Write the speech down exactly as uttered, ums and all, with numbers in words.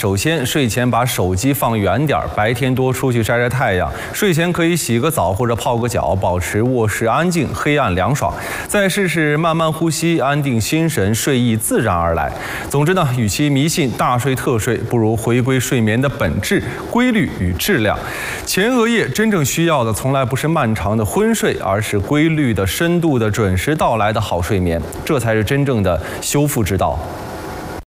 首先，睡前把手机放远点，白天多出去晒晒太阳。睡前可以洗个澡或者泡个脚，保持卧室安静、黑暗凉爽。再试试慢慢呼吸，安定心神，睡意自然而来。总之呢，与其迷信大睡特睡，不如回归睡眠的本质、规律与质量。前额叶真正需要的，从来不是漫长的昏睡，而是规律的、深度的、准时到来的好睡眠，这才是真正的修复之道。